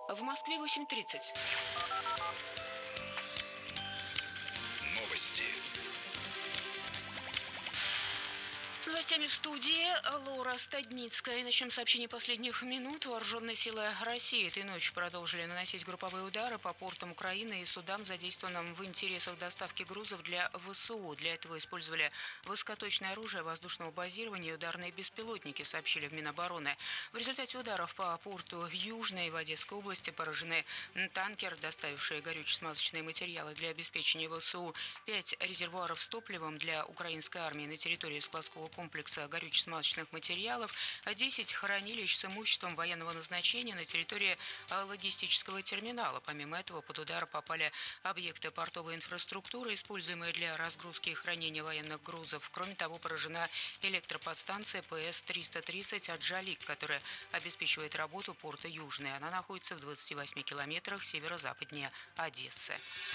В Москве 8:30. Новости. С новостями в студии Лора Стадницкая. Начнем сообщение последних минут. Вооруженные силы России этой ночью продолжили наносить групповые удары по портам Украины и судам, задействованным в интересах доставки грузов для ВСУ. Для этого использовали высокоточное оружие воздушного базирования и ударные беспилотники, сообщили в Минобороны. В результате ударов по порту в Южной и в Одесской области поражены танкер, доставивший горюче-смазочные материалы для обеспечения ВСУ, 5 резервуаров с топливом для украинской армии на территории складского комплекса горюче-смазочных материалов, 10 хранилищ с имуществом военного назначения на территории логистического терминала. Помимо этого, под удар попали объекты портовой инфраструктуры, используемые для разгрузки и хранения военных грузов. Кроме того, поражена электроподстанция ПС-330 «Аджалик», которая обеспечивает работу порта Южный. Она находится в 28 километрах северо-западнее Одессы.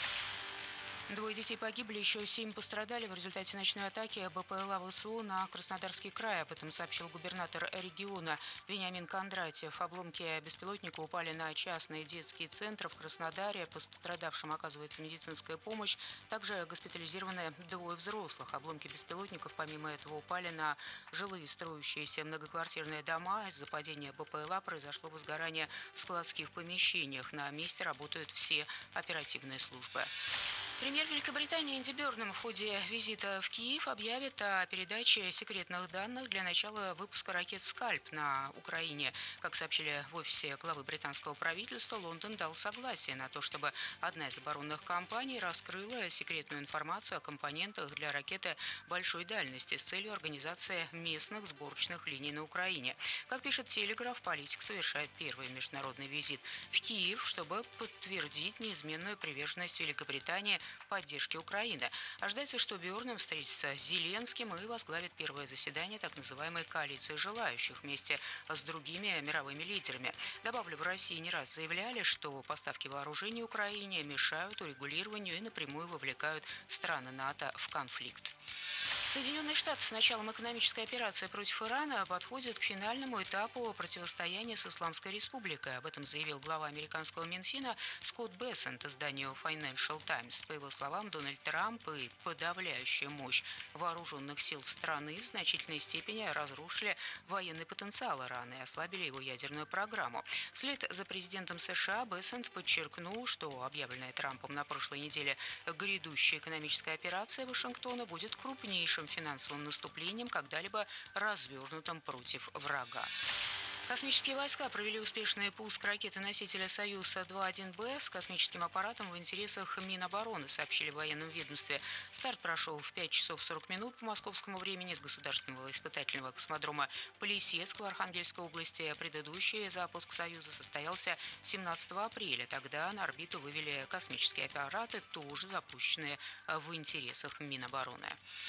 2 детей погибли, еще 7 пострадали в результате ночной атаки БПЛА ВСУ на Краснодарский край. Об этом сообщил губернатор региона Вениамин Кондратьев. Обломки беспилотника упали на частный детский центр в Краснодаре. Пострадавшим оказывается медицинская помощь. Также госпитализированы 2 взрослых. Обломки беспилотников, помимо этого, упали на жилые строящиеся многоквартирные дома. Из-за падения БПЛА произошло возгорание в складских помещениях. На месте работают все оперативные службы. Премьер Великобритании Энди Бёрнам в ходе визита в Киев объявит о передаче секретных данных для начала выпуска ракет «Скальп» на Украине. Как сообщили в офисе главы британского правительства, Лондон дал согласие на то, чтобы одна из оборонных компаний раскрыла секретную информацию о компонентах для ракеты большой дальности с целью организации местных сборочных линий на Украине. Как пишет «Телеграф», политик совершает первый международный визит в Киев, чтобы подтвердить неизменную приверженность Великобритании поддержки Украины. Ожидается, что Бёрнам встретится с Зеленским и возглавит первое заседание так называемой коалиции желающих вместе с другими мировыми лидерами. Добавлю, в России не раз заявляли, что поставки вооружений Украине мешают урегулированию и напрямую вовлекают страны НАТО в конфликт. Соединенные Штаты с началом экономической операции против Ирана подходят к финальному этапу противостояния с Исламской Республикой. Об этом заявил глава американского Минфина Скотт Бессент изданию Financial Times. По его словам, Дональд Трамп и подавляющая мощь вооруженных сил страны в значительной степени разрушили военный потенциал Ирана и ослабили его ядерную программу. Вслед за президентом США Бессент подчеркнул, что объявленная Трампом на прошлой неделе грядущая экономическая операция Вашингтона будет крупнейшим финансовым наступлением, когда-либо развернутым против врага. Космические войска провели успешный пуск ракеты-носителя «Союз-2-1Б» с космическим аппаратом в интересах Минобороны, сообщили в военном ведомстве. Старт прошел в 5 часов 40 минут по московскому времени с государственного испытательного космодрома Плесецк в Архангельской области. Предыдущий запуск «Союза» состоялся 17 апреля. Тогда на орбиту вывели космические аппараты, тоже запущенные в интересах Минобороны.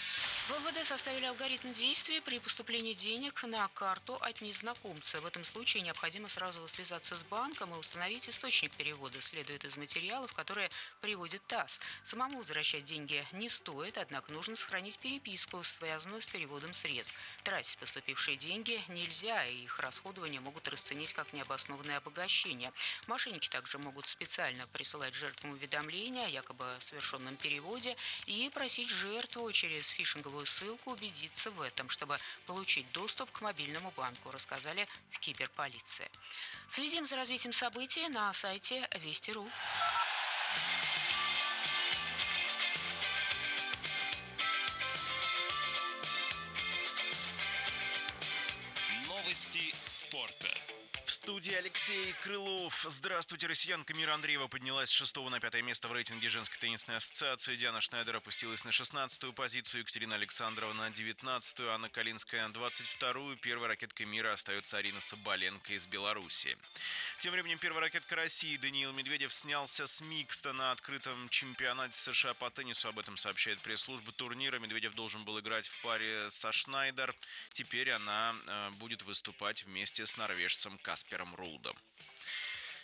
В МВД составили алгоритм действий при поступлении денег на карту от незнакомца. В этом случае необходимо сразу связаться с банком и установить источник перевода, следует из материалов, которые приводит ТАСС. Самому возвращать деньги не стоит, однако нужно сохранить переписку, связанную с переводом средств. Тратить поступившие деньги нельзя, и их расходование могут расценить как необоснованное обогащение. Мошенники также могут специально присылать жертвам уведомления о якобы совершенном переводе и просить жертву через фишинговую ссылку убедиться в этом, чтобы получить доступ к мобильному банку, рассказали в киберполиции. Следим за развитием событий на сайте Вести.ру. Новости спорта. В студии Алексей Крылов. Здравствуйте, россиянка. Мира Андреева поднялась с 6 на 5 место в рейтинге женской теннисной ассоциации. Диана Шнайдер опустилась на 16-ю позицию, Екатерина Александрова на 19-ю, Анна Калинская на 22-ю. Первой ракеткой мира остается Арина Соболенко из Беларуси. Тем временем первая ракетка России Даниил Медведев снялся с микста на открытом чемпионате США по теннису. Об этом сообщает пресс-служба турнира. Медведев должен был играть в паре со Шнайдер. Теперь она будет выступать вместе с норвежцем Каспером Рулдом.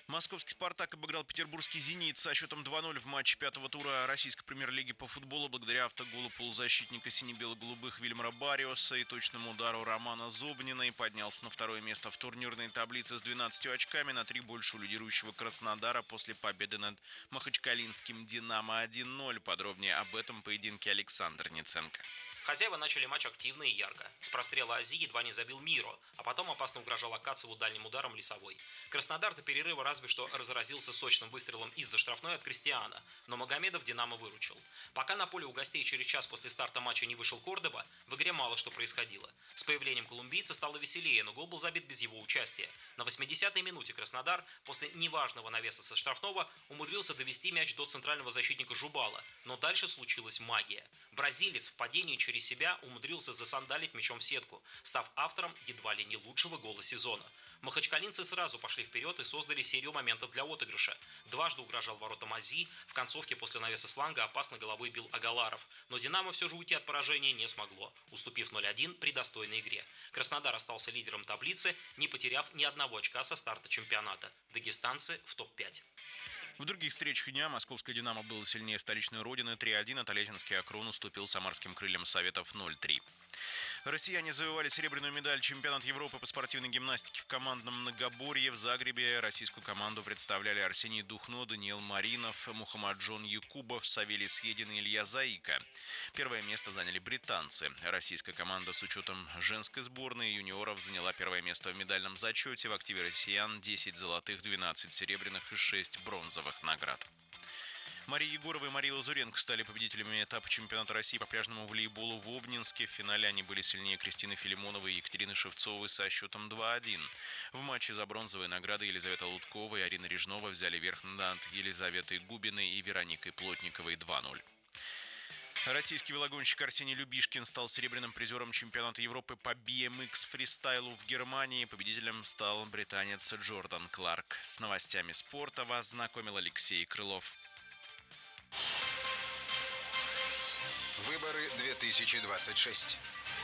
Московский «Спартак» обыграл петербургский «Зенит» со счетом 2-0 в матче пятого тура российской премьер-лиги по футболу благодаря автоголу полузащитника сине-бело-голубых Вильмара Барриоса и точному удару Романа Зобнина и поднялся на второе место в турнирной таблице с 12 очками, на 3 больше у лидирующего Краснодара после победы над махачкалинским «Динамо» 1-0. Подробнее об этом поединке Александр Ниценко. Хозяева начали матч активно и ярко. С прострела Ази едва не забил Миро, а потом опасно угрожал Акацеву дальним ударом Лисовой. Краснодар до перерыва разве что разразился сочным выстрелом из-за штрафной от Кристиана, но Магомедов Динамо выручил. Пока на поле у гостей через час после старта матча не вышел Кордоба, в игре мало что происходило. С появлением колумбийца стало веселее, но гол был забит без его участия. На 80-й минуте Краснодар после неважного навеса со штрафного умудрился довести мяч до центрального защитника Жубала, но дальше случилась магия. Бразилец в падении через себя умудрился засандалить мячом в сетку, став автором едва ли не лучшего гола сезона. Махачкалинцы сразу пошли вперед и создали серию моментов для отыгрыша. Дважды угрожал воротам Ази, в концовке после навеса Сланга опасно головой бил Агаларов. Но «Динамо» все же уйти от поражения не смогло, уступив 0-1 при достойной игре. Краснодар остался лидером таблицы, не потеряв ни одного очка со старта чемпионата. Дагестанцы в топ-5. В других встречах дня московское «Динамо» было сильнее столичной родины 3-1, а Тольяттинский «Акрон» уступил самарским «Крыльям Советов» 0-3. Россияне завоевали серебряную медаль чемпионата Европы по спортивной гимнастике в командном многоборье. В Загребе российскую команду представляли Арсений Духно, Даниил Маринов, Мухаммаджон Якубов, Савелий Съедин и Илья Заика. Первое место заняли британцы. Российская команда с учетом женской сборной юниоров заняла первое место в медальном зачете. В активе россиян 10 золотых, 12 серебряных и 6 бронзовых наград. Мария Егорова и Мария Лазуренко стали победителями этапа чемпионата России по пляжному волейболу в Обнинске. В финале они были сильнее Кристины Филимоновой и Екатерины Шевцовой со счетом 2-1. В матче за бронзовые награды Елизавета Луткова и Арина Режнова взяли верх над Елизаветой Губиной и Вероникой Плотниковой 2-0. Российский велогонщик Арсений Любишкин стал серебряным призером чемпионата Европы по BMX фристайлу в Германии. Победителем стал британец Джордан Кларк. С новостями спорта вас знакомил Алексей Крылов. Выборы 2026.